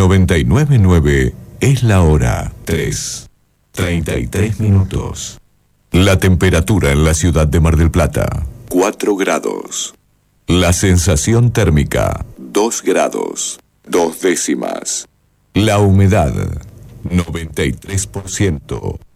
99.9 es la hora 3:33. La temperatura en la ciudad de Mar del Plata, 4 grados. La sensación térmica, 2 grados, 2 décimas. La humedad, 93%.